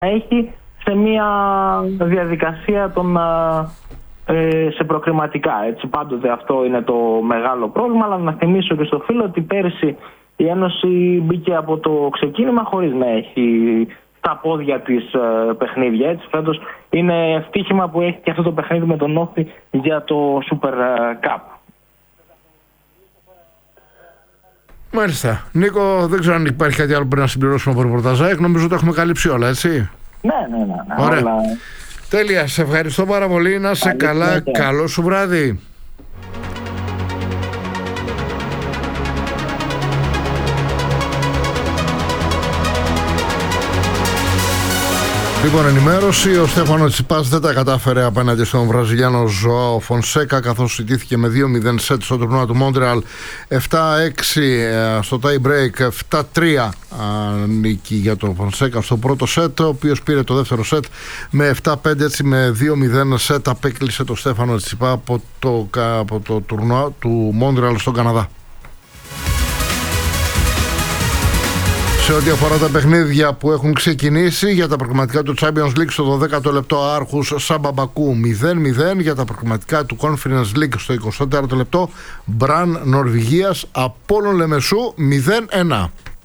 έχει σε μια διαδικασία σε προκριματικά. Έτσι, πάντοτε αυτό είναι το μεγάλο πρόβλημα. Αλλά να θυμίσω και στο φίλο ότι πέρσι η Ένωση μπήκε από το ξεκίνημα χωρίς να έχει στα πόδια της παιχνίδια. Έτσι, φέτος είναι ευτύχημα που έχει και αυτό το παιχνίδι με τον Όφη για το Super Cup. Μάλιστα. Νίκο, δεν ξέρω αν υπάρχει κάτι άλλο που πρέπει να συμπληρώσουμε από ρεπορταζάκ. Νομίζω ότι έχουμε καλύψει όλα, έτσι. Ναι. Ωραία. Αλλά... Τέλεια. Σε ευχαριστώ πάρα πολύ. Να είσαι καλά. Καλό σου βράδυ. Λοιπόν, ενημέρωση. Ο Στέφανο Τσιπάς δεν τα κατάφερε απέναντι στον Βραζιλιάνο Ζωάο Φονσέκα, καθώς ιτήθηκε με 2-0 σετ στο τουρνουά του Μόντρεαλ. 7-6 στο tie break, 7-3 νίκη για τον Φονσέκα στο πρώτο σετ, ο οποίος πήρε το δεύτερο σετ με 7-5, έτσι με 2-0 σετ απέκλεισε το Στέφανο Τσιπά από το τουρνουά του Μόντρεαλ στον Καναδά. Σε ό,τι αφορά τα παιχνίδια που έχουν ξεκινήσει για τα προκριματικά του Champions League, στο 12ο λεπτό Άρχους Σάμπα Μπακού 0-0. Για τα προκριματικά του Conference League στο 24ο λεπτό Μπραν Νορβηγίας Απόλλων Λεμεσού 0-1.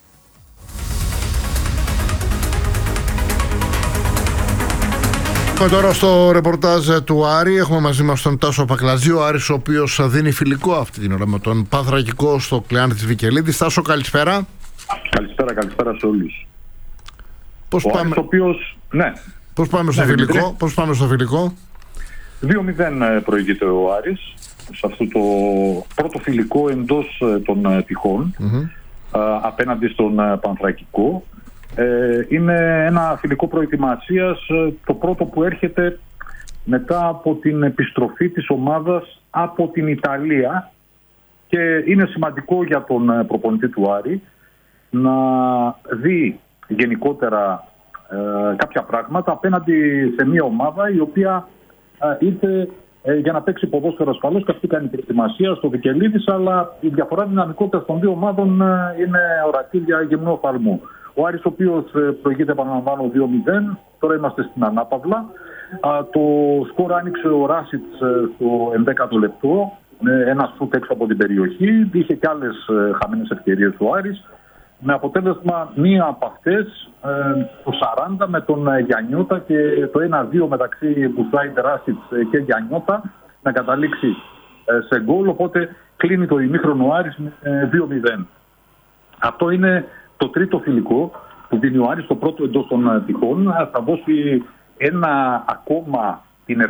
Τώρα στο ρεπορτάζ του Άρη έχουμε μαζί μας τον Τάσο Πακλαζή, ο Άρης ο οποίος δίνει φιλικό αυτή την ώρα με τον Πανθρακικό στο Κλεάνθη της Βικελίδης. Τάσο, καλησπέρα. Καλησπέρα σε όλους. Πώς πάμε... Ναι. Πώς πάμε στο φιλικό? 2-0 προηγείται ο Άρης σε αυτό το πρώτο φιλικό εντός των τυχών απέναντι στον Πανθρακικό. Είναι ένα φιλικό προετοιμασίας, το πρώτο που έρχεται μετά από την επιστροφή της ομάδας από την Ιταλία, και είναι σημαντικό για τον προπονητή του Άρη να δει γενικότερα κάποια πράγματα απέναντι σε μια ομάδα η οποία ήρθε για να παίξει ποδόσφαιρο ασφαλώς, και αυτή κάνει προετοιμασία στο Βικελίδης, αλλά η διαφορά δυναμικότητας των δύο ομάδων είναι ορατή για γυμνό οφθαλμού. Ο Άρης, ο οποίος προηγείται, επαναλαμβάνω, 2-0, τώρα είμαστε στην ανάπαυλα. Το σκορ άνοιξε ο Ράσιτς στο 11ο λεπτό, με ένα σουτ έξω από την περιοχή. Είχε και άλλες χαμένες ευκαιρίες ο Άρης, με αποτέλεσμα μία από αυτές το 40 με τον Γιαννιώτα και το 1-2 μεταξύ Μπουσάιντ, Ράσιτς και Γιαννιώτα να καταλήξει σε γκολ. Οπότε κλείνει το ημίχρονο ο Άρης με 2-0. Αυτό είναι το τρίτο φιλικό που δίνει ο Άρης, το πρώτο εντός των τυχών. Θα δώσει ένα ακόμα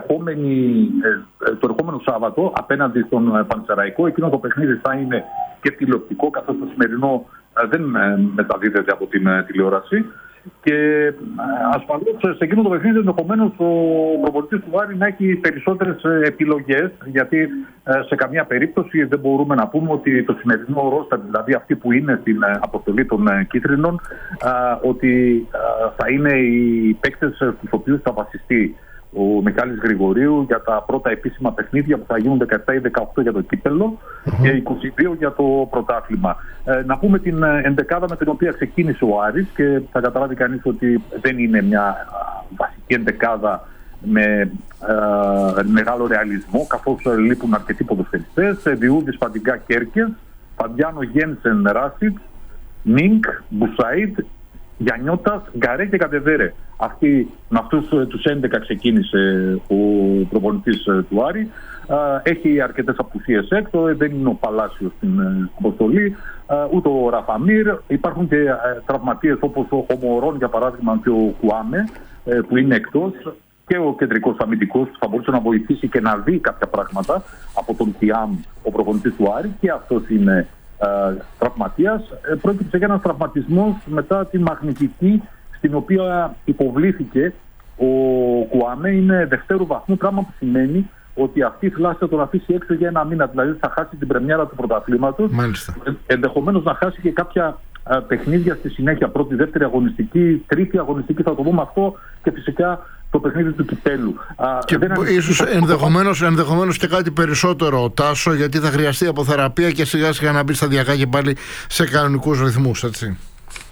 το ερχόμενο Σάββατο απέναντι στον Πανσεραϊκό. Εκείνο το παιχνίδι θα είναι και τηλεοπτικό, καθώς το σημερινό δεν μεταδίδεται από την τηλεόραση. Και ασφαλώς σε εκείνο το παιχνίδι ενδεχομένως ο προπονητής του Άρη να έχει περισσότερες επιλογές, γιατί σε καμία περίπτωση δεν μπορούμε να πούμε ότι το σημερινό ρόστερ, δηλαδή αυτοί που είναι στην αποστολή των κίτρινων, ότι θα είναι οι παίκτες στους οποίους θα βασιστεί ο Μιχάλης Γρηγορίου για τα πρώτα επίσημα παιχνίδια που θα γίνουν 17 ή 18 για το κύπελλο και 22 για το πρωτάθλημα. Να πούμε την ενδεκάδα με την οποία ξεκίνησε ο Άρης, και θα καταλάβει κανείς ότι δεν είναι μια βασική ενδεκάδα με μεγάλο ρεαλισμό, καθώς λείπουν αρκετοί ποδοσφαιριστές. Διούδης, Φαντιγκά, Κέρκες, Φαντιάνο, Γένσεν, Ράσιτ, Νίνκ, Μπουσαΐντ, Γιαννιώτας, Γκαρέ και Καντεβέρε. Με αυτούς τους 11 ξεκίνησε ο προπονητής του Άρη. Έχει αρκετές απουσίες έξω, δεν είναι ο Παλάσιος στην αποστολή, ούτε ο Ραφαμίρ. Υπάρχουν και τραυματίες όπως ο Μωρόν, για παράδειγμα, και ο Κουάμε, που είναι εκτός, και ο κεντρικός αμυντικός που θα μπορούσε να βοηθήσει και να δει κάποια πράγματα από τον Τιάμ, ο προπονητής του Άρη, και αυτός είναι τραυματίας. Πρόκειται για ένας τραυματισμός μετά τη μαγνητική στην οποία υποβλήθηκε ο Κουάμε. Είναι δευτέρου βαθμού, πράγμα που σημαίνει ότι αυτή η θλάση θα τον αφήσει έξω για ένα μήνα. Δηλαδή θα χάσει την πρεμιέρα του πρωταθλήματος, ενδεχομένως να χάσει και κάποια παιχνίδια στη συνέχεια, πρώτη, δεύτερη αγωνιστική, τρίτη αγωνιστική, θα το δούμε αυτό, και φυσικά το παιχνίδι του κυπέλου. Και ίσως ενδεχομένως και κάτι περισσότερο, Τάσο, γιατί θα χρειαστεί αποθεραπεία και σιγά σιγά να μπει σταδιακά και πάλι σε κανονικούς ρυθμούς, έτσι.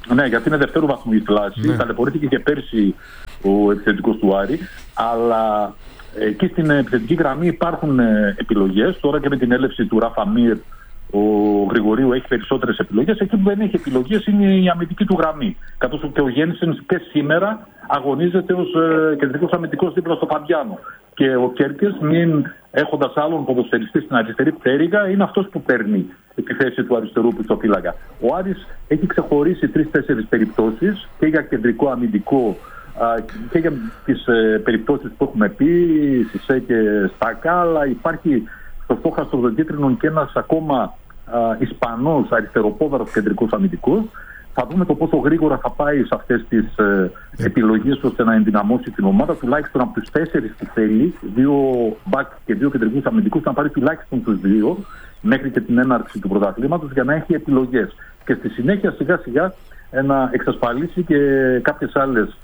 Ναι, γιατί είναι δευτέρου βαθμού η κλάση. Ναι. Ταλαιπωρήθηκε και πέρσι ο επιθετικός του Άρη. Αλλά εκεί στην επιθετική γραμμή υπάρχουν επιλογές. Τώρα και με την έλευση του Ράφα Μίρ, ο Γρηγορίου έχει περισσότερες επιλογές. Εκεί που δεν έχει επιλογές είναι η αμυντική του γραμμή. Καθώς και ο Γένσεν και σήμερα αγωνίζεται ως κεντρικός αμυντικός δίπλα στο Φαμπιάνο. Και ο Κέρκες, μην έχοντας άλλον ποδοσφαιριστή στην αριστερή πτέρυγα, είναι αυτός που παίρνει τη θέση του αριστερού πισωφύλακα. Ο Άρης έχει ξεχωρίσει 3-4 περιπτώσεις και για κεντρικό αμυντικό και για τις περιπτώσεις που έχουμε πει, Σισέ και Στάκα, αλλά υπάρχει στο στόχαστρο των κίτρινων και ένας ακόμα Ισπανός αριστεροπόδαρος κεντρικός αμυντικός. Θα δούμε το πόσο γρήγορα θα πάει σε αυτές τις επιλογές ώστε να ενδυναμώσει την ομάδα, τουλάχιστον από τους 4 που θέλει, 2 μπακ και 2 κεντρικούς αμυντικούς, να πάρει τουλάχιστον τους 2 μέχρι και την έναρξη του πρωταθλήματος για να έχει επιλογές. Και στη συνέχεια σιγά σιγά να εξασφαλίσει και κάποιες άλλες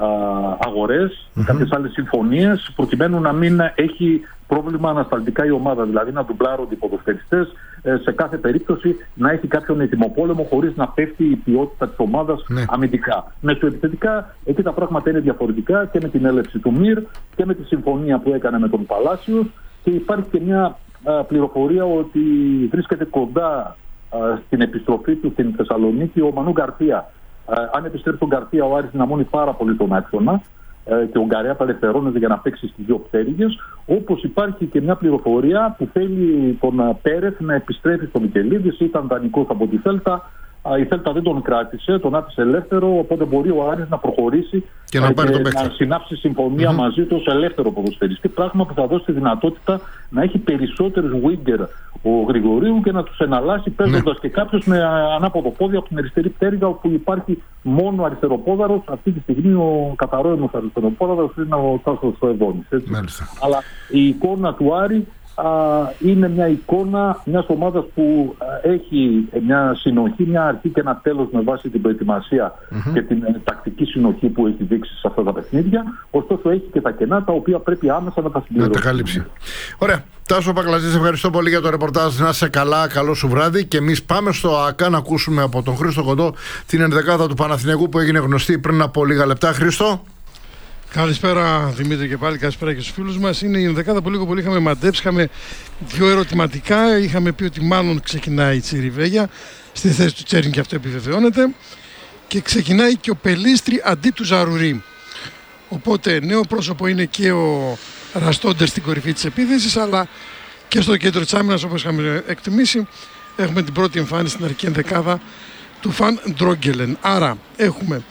αγορές, κάποιες άλλες συμφωνίες, προκειμένου να μην έχει πρόβλημα ανασταλτικά η ομάδα, δηλαδή να ντουμπλάρονται οι ποδοσφαιριστές, σε κάθε περίπτωση να έχει κάποιον ετοιμοπόλεμο χωρίς να πέφτει η ποιότητα της ομάδας αμυντικά. Μεσοεπιθετικά εκεί τα πράγματα είναι διαφορετικά και με την έλευση του Μιρ και με τη συμφωνία που έκανε με τον Παλάσιος, και υπάρχει και μια πληροφορία ότι βρίσκεται κοντά στην επιστροφή του στην Θεσσαλονίκη ο Μανού Γκαρθία. Αν επιστρέψει τον Γκαρθία, ο Άρης δυναμώνει πάρα πολύ τον άξονα και ο Γκαρέα απελευθερώνεται για να παίξει στις 2 πτέρυγες. Όπως υπάρχει και μια πληροφορία που θέλει τον Πέρεθ να επιστρέφει στο Μικελίδης, ήταν δανεικός από τη Θέλτα. Η Θέλτα δεν τον κράτησε, τον άφησε ελεύθερο, οπότε μπορεί ο Άρης να προχωρήσει και να συνάψει συμφωνία μαζί του ως ελεύθερο ποδοσφαιριστή, πράγμα που θα δώσει τη δυνατότητα να έχει περισσότερους winger ο Γρηγορίου και να τους εναλλάσσει παίζοντας και κάποιος με ανάποδο πόδι από την αριστερή πτέρυγα, όπου υπάρχει μόνο αριστεροπόδαρος. Αυτή τη στιγμή ο καθαρός αριστεροπόδαρος είναι ο Τάσος Σοεδόνης. Αλλά η εικόνα του Άρη είναι μια εικόνα μιας ομάδας που έχει μια συνοχή, μια αρχή και ένα τέλος με βάση την προετοιμασία και την τακτική συνοχή που έχει δείξει σε αυτά τα παιχνίδια. Ωστόσο έχει και τα κενά τα οποία πρέπει άμεσα να τα συμπληρώσει. Να τα καλύψει. Ωραία. Τάσο Πακλαζή, σε ευχαριστώ πολύ για το ρεπορτάζ. Να είσαι καλά, καλό σου βράδυ. Και εμείς πάμε στο ΑΚΑ να ακούσουμε από τον Χρήστο Κοντό την ενδεκάδα του Παναθηναϊκού που έγινε γνωστή πριν από λίγα λεπτά. Χρήστο. Καλησπέρα Δημήτρη και πάλι, καλησπέρα και στους φίλους μας. Είναι η ενδεκάδα που λίγο πολύ είχαμε μαντέψει, είχαμε 2 ερωτηματικά. Είχαμε πει ότι μάλλον ξεκινάει η Τσιριβέγια στη θέση του Τσέριν και αυτό επιβεβαιώνεται. Και ξεκινάει και ο Πελίστρη αντί του Ζαρουρί. Οπότε νέο πρόσωπο είναι και ο Ραστόντερ στην κορυφή της επίθεσης, αλλά και στο κέντρο της άμυνας, όπως είχαμε εκτιμήσει, έχουμε την πρώτη εμφάνιση στην αρχική ενδεκάδα του Φαν Ντρόγκελεν. Άρα έχουμε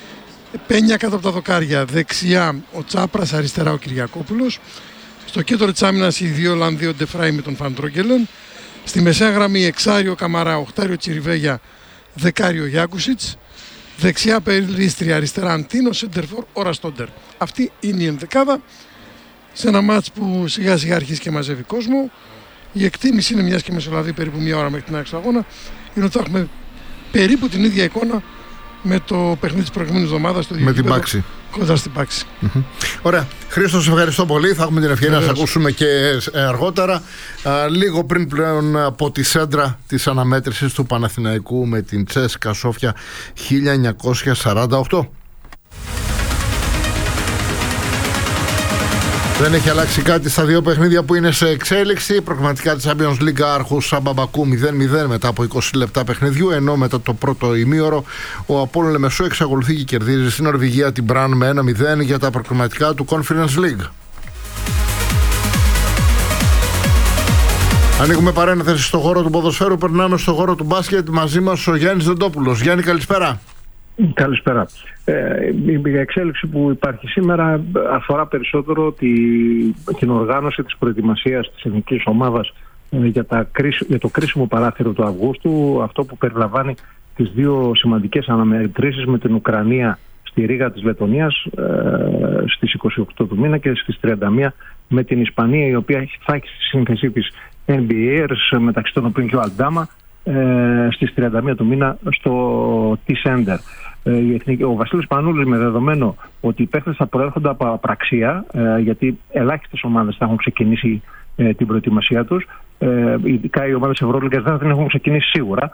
Πένια κάτω από τα δοκάρια, δεξιά ο Τσάπρας, αριστερά ο Κυριακόπουλος. Στο κέντρο της άμυνας οι 2 Ολλανδοί, ο Ντεφράι με τον Φαν Ντρόγκελεν. Στη μεσαία γραμμή εξάριο Καμαρά, οχτάριο Τσιριβέγια, δεκάριο Γιάκουσιτς. Δεξιά Πελίστρια, αριστερά Αντίνο, σεντερφόρ ο Ραστόντερ. Αυτή είναι η ενδεκάδα σε ένα μάτς που σιγά σιγά αρχίζει και μαζεύει κόσμο. Η εκτίμηση είναι, μιας και μεσολαβεί περίπου 1 ώρα μέχρι την άρχιση του αγώνα, είναι ότι θα έχουμε περίπου την ίδια εικόνα με το παιχνίδι της προηγούμενης εβδομάδας στο με την Πάξη. Κοντά στην Πάξη. Ωραία. Χρήστο, σε ευχαριστώ πολύ. Θα έχουμε την ευκαιρία να σε ακούσουμε και αργότερα. Λίγο πριν πλέον από τη σέντρα της αναμέτρησης του Παναθηναϊκού με την Τσέσκα Σόφια 1948. Δεν έχει αλλάξει κάτι στα 2 παιχνίδια που είναι σε εξέλιξη. Προγραμματικά της Champions League Άρχους Σαμπαμπακού 0-0 μετά από 20 λεπτά παιχνιδιού, ενώ μετά το πρώτο ημίωρο ο Απόλλων Λεμεσό εξακολουθεί και κερδίζει στην Νορβηγία την Μπραν με 1-0 για τα προκριματικά του Conference League. Ανοίγουμε παρένθεση στο χώρο του ποδοσφαίρου, περνάμε στο χώρο του μπάσκετ. Μαζί μας ο Γιάννης Δεντόπουλος. Γιάννη, καλησπέρα. Καλησπέρα. Η εξέλιξη που υπάρχει σήμερα αφορά περισσότερο την οργάνωση της προετοιμασίας της εθνικής ομάδας για το κρίσιμο παράθυρο του Αυγούστου, αυτό που περιλαμβάνει τις 2 σημαντικές αναμετρήσεις με την Ουκρανία στη Ρήγα της Λετωνίας στις 28 του μήνα και στις 31 με την Ισπανία, η οποία θα έχει στη σύνθεσή της NBAers, μεταξύ των οποίων και ο Αλντάμα, στις 31 του μήνα στο T-Center. Ο Βασίλης Πανούλης, με δεδομένο ότι οι παίκτες θα προέρχονται από απραξία, γιατί ελάχιστες ομάδες θα έχουν ξεκινήσει την προετοιμασία τους, ειδικά οι ομάδες Ευρωλίγκας δεν έχουν ξεκινήσει σίγουρα.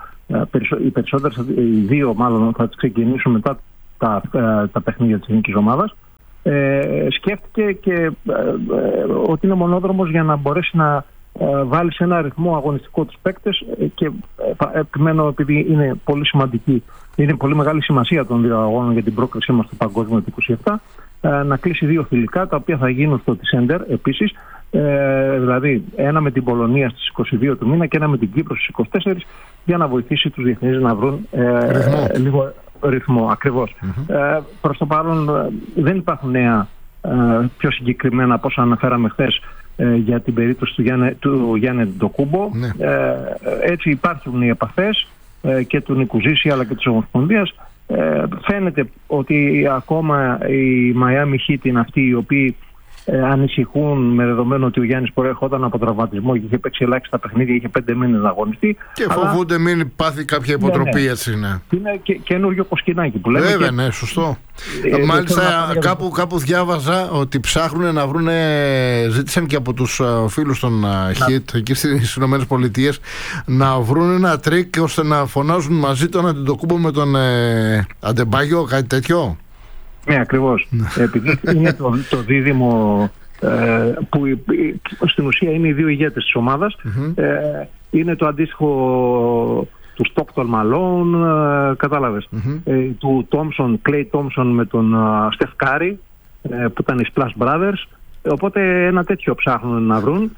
Οι δύο μάλλον θα τις ξεκινήσουν μετά τα παιχνίδια της εθνικής ομάδας. Σκέφτηκε και ότι είναι μονόδρομος για να μπορέσει να βάλει σε ένα ρυθμό αγωνιστικό τους παίκτες, και επιμένω, επειδή είναι πολύ σημαντική, είναι πολύ μεγάλη σημασία των δύο αγώνων για την πρόκρισή μας στο Παγκόσμιο του 27, να κλείσει δύο φιλικά, τα οποία θα γίνουν στο Τισέντερ επίσης, δηλαδή ένα με την Πολωνία στις 22 του μήνα και ένα με την Κύπρο στις 24, για να βοηθήσει τους διεθνείς να βρουν λίγο ρυθμό ακριβώς. Προς το παρόν δεν υπάρχουν νέα πιο συγκεκριμένα από όσα αναφέραμε χθες για την περίπτωση του Γιάννη Αντετοκούνμπο. Έτσι υπάρχουν οι επαφές και του Νικουζίση αλλά και της Ομοσπονδίας. Φαίνεται ότι ακόμα η Miami Heat είναι αυτοί οι οποίοι ανησυχούν, με δεδομένο ότι ο Γιάννης προέρχονταν από τραυματισμό και είχε παίξει ελάχιστα παιχνίδια, είχε 5 μήνες να αγωνιστεί. Και φοβούνται μην πάθει κάποια υποτροπή, έτσι είναι. Είναι καινούριο κοσκινάκι που λέμε. Βέβαια, ναι, σωστό. Μάλιστα, κάπου διάβαζα ότι ψάχνουν να βρουν, ζήτησαν και από τους φίλους των Hit εκεί στις ΗΠΑ να βρουν ένα τρίκ ώστε να φωνάζουν μαζί τον Αντετοκούνμπο με τον Αντεμπάγιο, κάτι τέτοιο. Ναι, ακριβώς. Επειδή είναι το δίδυμο που στην ουσία είναι οι δύο ηγέτες της ομάδας, είναι το αντίστοιχο του Στόκτον Μαλόν, κατάλαβες, του Κλέι Τόμσον με τον Στεφ Κάρι, που ήταν οι Splash Brothers. Οπότε ένα τέτοιο ψάχνουν να βρουν.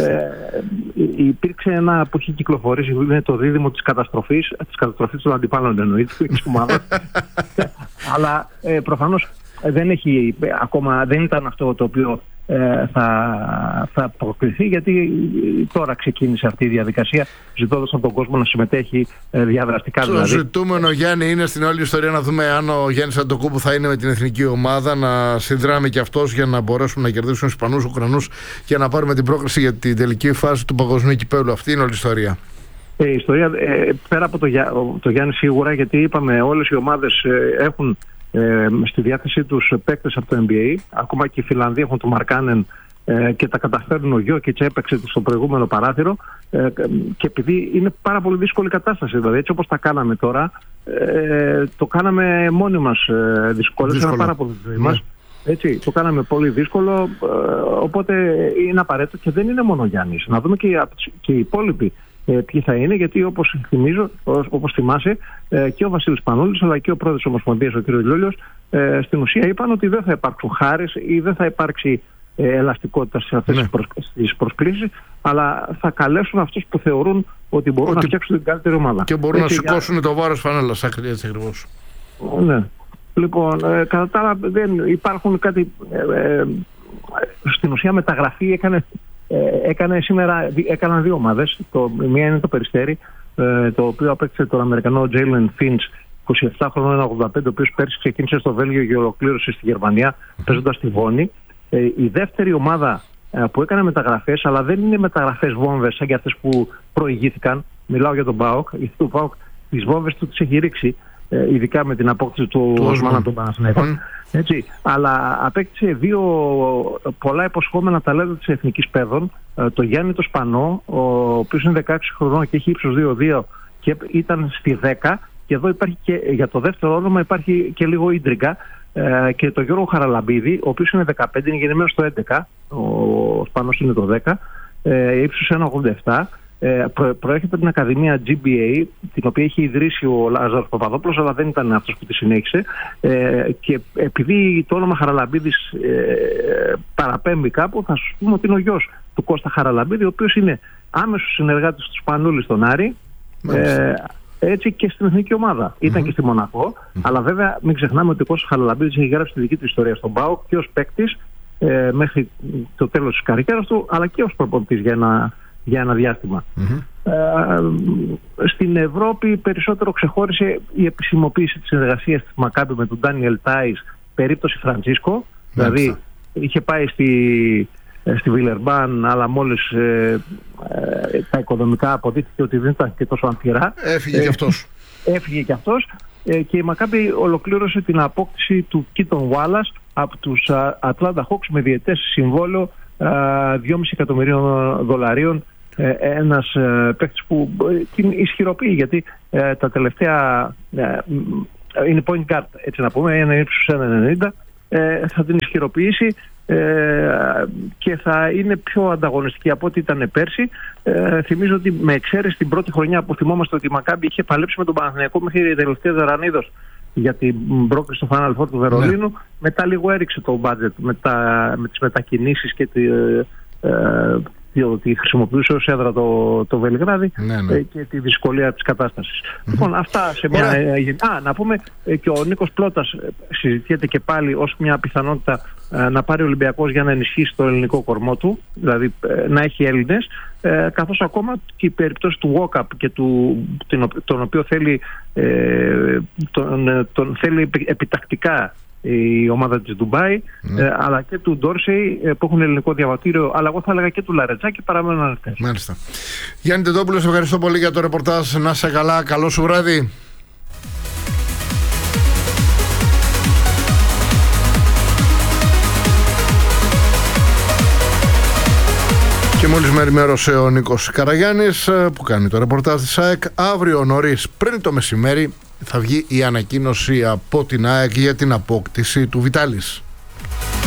Υπήρξε ένα που έχει κυκλοφορήσει, είναι το δίδυμο της καταστροφής των αντιπάλων, εννοείται, της ομάδας. Αλλά προφανώς δεν ήταν αυτό το οποίο θα προκληθεί, γιατί τώρα ξεκίνησε αυτή η διαδικασία, ζητώντας από τον κόσμο να συμμετέχει διαδραστικά. Το ζητούμενο, Γιάννη, είναι στην όλη ιστορία να δούμε αν ο Γιάννης Αντετοκούνμπο θα είναι με την εθνική ομάδα, να συνδράμει και αυτός για να μπορέσουμε να κερδίσουν Ισπανούς, Ουκρανούς και να πάρουμε την πρόκριση για την τελική φάση του παγκοσμίου κυπέλλου. Αυτή είναι όλη η ιστορία. Η ιστορία, πέρα από το Γιάννη σίγουρα, γιατί είπαμε όλες οι ομάδες έχουν στη διάθεσή τους παίκτες από το NBA. Ακόμα και οι Φιλανδοί έχουν τον Μαρκάνεν και τα καταφέρνουν. Ο Γιόκιτς έπαιξε στο προηγούμενο παράθυρο, και επειδή είναι πάρα πολύ δύσκολη κατάσταση, δηλαδή έτσι όπως τα κάναμε τώρα, το κάναμε μόνοι μας δυσκολεύσαμε πάρα πολύ τη ζωή μας. Έτσι, το κάναμε πολύ δύσκολο, οπότε είναι απαραίτητο, και δεν είναι μόνο ο Γιάννης. Να δούμε και οι υπόλοιποι ποιοι θα είναι, γιατί όπως θυμάσαι, και ο Βασίλης Πανούλης αλλά και ο πρόεδρος της Ομοσπονδίας, ο κ. Λιόλιος, στην ουσία είπαν ότι δεν θα υπάρξουν χάρες ή δεν θα υπάρξει ελαστικότητα σε αυτές τις προσκλήσεις, αλλά θα καλέσουν αυτούς που θεωρούν ότι μπορούν να φτιάξουν την καλύτερη ομάδα. Και μπορούν να σηκώσουν το βάρος φανέλας, έτσι ακριβώς. Ναι. Λοιπόν, κατά τα άλλα δεν υπάρχουν κάτι. Στην ουσία μεταγραφή έκαναν δύο ομάδες. Μία είναι το Περιστέρι, το οποίο απέκτησε τον Αμερικανό Τζέιλεν Φίντς, 27 χρονών, 85, ο οποίος πέρσι ξεκίνησε στο Βέλγιο και ολοκλήρωσε στη Γερμανία, παίζοντας στη Βόνη. Η δεύτερη ομάδα που έκανε μεταγραφές, αλλά δεν είναι μεταγραφές βόμβες σαν και αυτές που προηγήθηκαν. Μιλάω για τον ΠΑΟΚ. Γιατί ο ΠΑΟΚ τις βόμβες του τις έχει ρίξει, ειδικά με την απόκτηση του Οσμάν από τον Παναθηναϊκό. Αλλά απέκτησε δύο πολλά υποσχόμενα ταλέντα της εθνικής παιδών. Το Γιάννη το Σπανό, ο οποίος είναι 16 χρονών και έχει ύψος 2-2 και ήταν στη 10. Και εδώ υπάρχει και για το δεύτερο όνομα υπάρχει και λίγο ίντριγκα. Και το Γιώργο Χαραλαμπίδη, ο οποίος είναι 15, είναι γεννημένος το 11, ο Σπανός είναι το 10, ύψος 1,87. Προέρχεται από την Ακαδημία GBA, την οποία είχε ιδρύσει ο Λάζαρος Παπαδόπουλος, αλλά δεν ήταν αυτός που τη συνέχισε, και επειδή το όνομα Χαραλαμπίδης παραπέμπει κάπου, θα σου πούμε ότι είναι ο γιος του Κώστα Χαραλαμπίδη, ο οποίος είναι άμεσος συνεργάτης του Σπανούλη στον Άρη, έτσι και στην εθνική ομάδα. Ήταν και στη Μονακό, αλλά βέβαια μην ξεχνάμε ότι ο Κώστας Χαραλαμπίδης έχει γράψει τη δική του ιστορία στον ΠΑΟΚ και ως παίκτης μέχρι το τέλος της καριέρας του, αλλά και ως προπονητής για ένα διάστημα. Στην Ευρώπη περισσότερο ξεχώρισε η επισημοποίηση της συνεργασίας της Μακάμπι με τον Ντάνιελ Τάις, περίπτωση Φραντσίσκο. Δηλαδή είχε πάει στη Βιλερμπάν, αλλά μόλις τα οικονομικά αποδείχθηκε ότι δεν ήταν και τόσο ανθυρά, έφυγε και αυτός. Και η Μακάμπι ολοκλήρωσε την απόκτηση του Κίτον Wallace από τους Atlanta Hawks με διετές συμβόλαιο $2,5 εκατομμυρίων ένας παίκτης που την ισχυροποιεί, γιατί τα τελευταία είναι point guard, έτσι να πούμε, ένα ύψος 1,90, θα την ισχυροποιήσει και θα είναι πιο ανταγωνιστική από ό,τι ήταν πέρσι. Θυμίζω ότι με εξαίρεση την πρώτη χρονιά που θυμόμαστε ότι η Μακάμπι είχε παλέψει με τον Παναθηναϊκό μέχρι η τελευταία δερανίδος για την πρόκριση στο Final Four του Βερολίνου, μετά λίγο έριξε το budget με τις μετακινήσεις και ότι χρησιμοποιούσε ως έδρα το Βελιγράδι και τη δυσκολία της κατάστασης. Λοιπόν, αυτά σε μια... να πούμε και ο Νίκος Πλώτας συζητιέται και πάλι ως μια πιθανότητα να πάρει ο Ολυμπιακός για να ενισχύσει το ελληνικό κορμό του, δηλαδή να έχει Έλληνες, καθώς ακόμα και η περίπτωση του Walkup και τον οποίο θέλει, τον θέλει επιτακτικά η ομάδα της Ντουμπάι, αλλά και του Ντόρσεϊ που έχουν ελληνικό διαβατήριο, αλλά εγώ θα έλεγα και του Λαρετζάκη, παραμένουν ανοιχτές. Μάλιστα. Γιάννη Τεντόπουλο, σε ευχαριστώ πολύ για το ρεπορτάζ. Να είσαι καλά, καλό σου βράδυ. Και μόλις με ενημέρωσε ο Νίκος Καραγιάννης που κάνει το ρεπορτάζ της ΑΕΚ, αύριο νωρίς πριν το μεσημέρι θα βγει η ανακοίνωση από την ΑΕΚ για την απόκτηση του Βιτάλης.